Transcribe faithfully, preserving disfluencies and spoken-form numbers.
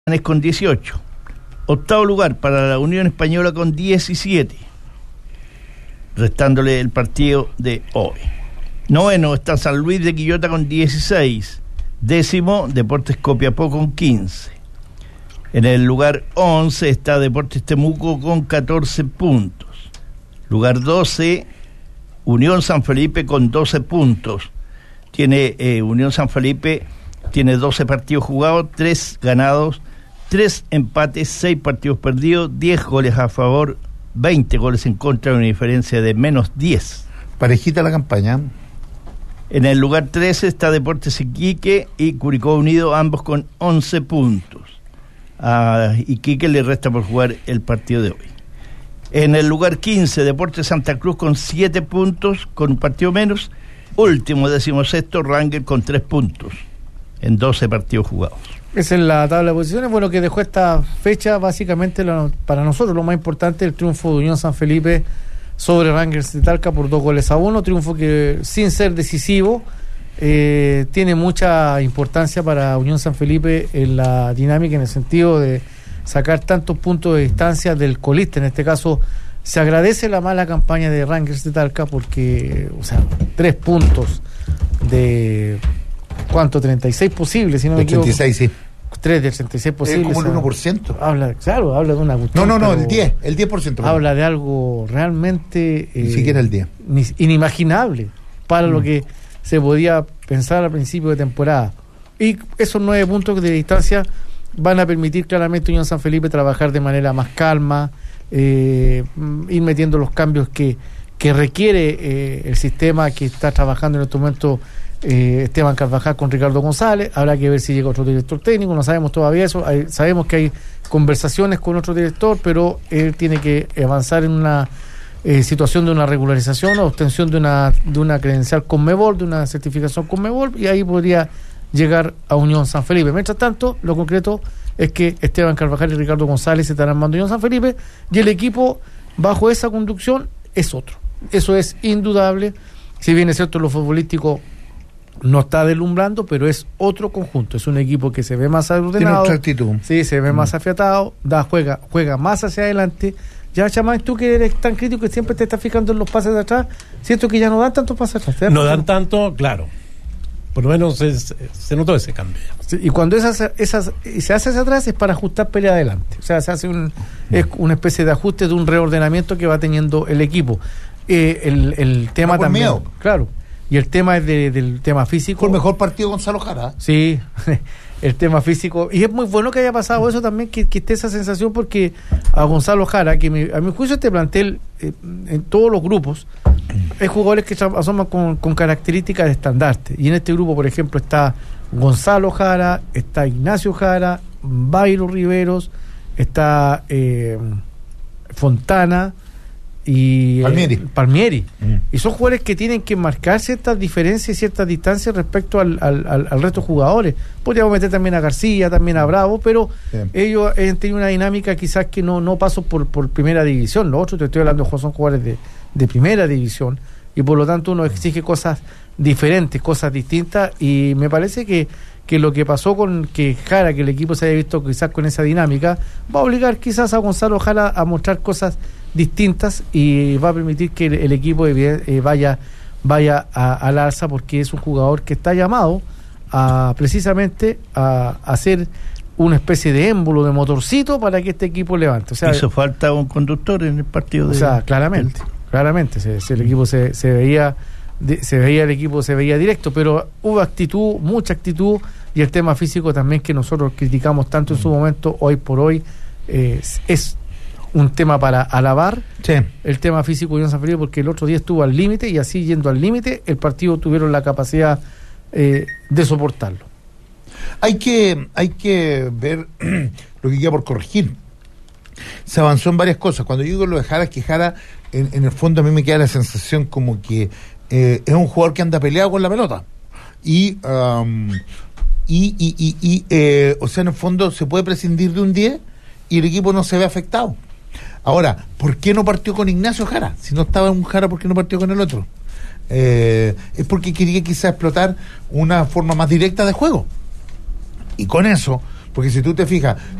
es con dieciocho. Octavo lugar para la Unión Española con diecisiete, restándole el partido de hoy. Noveno está San Luis de Quillota con dieciséis. Décimo, Deportes Copiapó con quince. En el lugar once está Deportes Temuco con catorce puntos. Lugar doce, Unión San Felipe con doce puntos. Tiene eh, Unión San Felipe tiene doce partidos jugados, tres ganados, tres empates, seis partidos perdidos, diez goles a favor, veinte goles en contra, una diferencia de menos diez. Parejita la campaña. En el lugar trece está Deportes Iquique y Curicó Unido, ambos con once puntos. A Iquique le resta por jugar el partido de hoy. En el lugar quince, Deportes Santa Cruz con siete puntos, con un partido menos. Último, decimosexto, Rangel con tres puntos en doce partidos jugados. Esa es la tabla de posiciones. Bueno, que dejó esta fecha, básicamente, lo, para nosotros lo más importante, el triunfo de Unión San Felipe sobre Rangers de Talca por dos goles a uno. Triunfo que, sin ser decisivo, eh, tiene mucha importancia para Unión San Felipe en la dinámica, en el sentido de sacar tantos puntos de distancia del colista. En este caso, se agradece la mala campaña de Rangers de Talca porque, o sea, tres puntos de... ¿Cuánto? treinta y seis posibles, si no me equivoco. ochenta y seis, sí. tres de treinta y seis posibles. Es como el uno por ciento. Habla, claro, habla de una cuestión. No, no, no, el diez, el diez por ciento. Habla de algo realmente... Ni eh, siquiera el diez. Inimaginable para mm. lo que se podía pensar al principio de temporada. Y esos nueve puntos de distancia van a permitir claramente a Unión San Felipe trabajar de manera más calma, eh, ir metiendo los cambios que, que requiere eh, el sistema que está trabajando en este momento eh, Esteban Carvajal con Ricardo González. Habrá que ver si llega otro director técnico, no sabemos todavía eso. Hay, sabemos que hay conversaciones con otro director, pero él tiene que avanzar en una eh, situación de una regularización o obtención de una, de una credencial Conmebol, de una certificación Conmebol, y ahí podría llegar a Unión San Felipe. Mientras tanto, lo concreto es que Esteban Carvajal y Ricardo González se estarán armando Unión San Felipe, y el equipo bajo esa conducción es otro. Eso es indudable. Si bien es cierto, lo futbolístico no está deslumbrando, pero es otro conjunto. Es un equipo que se ve más ordenado. Tiene otra actitud. Sí, se ve mm. más afiatado, da, juega, juega más hacia adelante. Ya, Chamán, tú que eres tan crítico que siempre te estás fijando en los pases de atrás, siento que ya no dan tantos pases atrás. No dan tanto, claro. Por lo menos es, se notó ese cambio. Sí, y cuando esas, esas se hace hacia atrás es para ajustar pelea adelante. O sea, se hace un, es una especie de ajuste, de un reordenamiento que va teniendo el equipo. Eh, el, el tema no también. Miedo. Claro. Y el tema es de, del tema físico. Fue el mejor partido Gonzalo Jara. Sí, el tema físico. Y es muy bueno que haya pasado eso también, que, que esté esa sensación, porque a Gonzalo Jara, que me, a mi juicio este plantel, eh, en todos los grupos, hay jugadores que asoman con, con características de estandarte. Y en este grupo, por ejemplo, está Gonzalo Jara, está Ignacio Jara, Bayro Riveros, está eh, Fontana y Palmieri, eh, Palmieri. Mm. Y son jugadores que tienen que marcar ciertas diferencias y ciertas distancias respecto al, al, al, al resto de jugadores. Podríamos meter también a García, también a Bravo, pero Bien. ellos han tenido una dinámica quizás que no, no pasó por, por primera división. Los otros, te estoy hablando, son jugadores de, de primera división, y por lo tanto uno exige cosas diferentes, cosas distintas, y me parece que que lo que pasó con que Jara, que el equipo se haya visto quizás con esa dinámica, va a obligar quizás a Gonzalo Jara a mostrar cosas distintas, y va a permitir que el, el equipo eh, vaya vaya a, a la alza, porque es un jugador que está llamado a precisamente a, a hacer una especie de émbolo, de motorcito para que este equipo levante. O sea, hizo falta un conductor en el partido de... O sea, claramente, del... claramente, se, se, el equipo se, se veía... De, se veía el equipo, se veía directo, pero hubo actitud, mucha actitud, y el tema físico también, que nosotros criticamos tanto en su momento, hoy por hoy eh, es, es un tema para alabar. Sí. El tema físico de Unión San Felipe, porque el otro día estuvo al límite, y así yendo al límite, el partido tuvieron la capacidad eh, de soportarlo. Hay que, hay que ver lo que queda por corregir. Se avanzó en varias cosas. Cuando yo digo lo de Jara, es que Jara, en, en el fondo, a mí me queda la sensación como que Eh, es un jugador que anda peleado con la pelota, y um, y, y, y, y eh, o sea, en el fondo se puede prescindir de un diez y el equipo no se ve afectado. Ahora, ¿por qué no partió con Ignacio Jara? Si no estaba un Jara, ¿por qué no partió con el otro? Eh, es porque quería quizás explotar una forma más directa de juego, y con eso Porque si tú te fijas,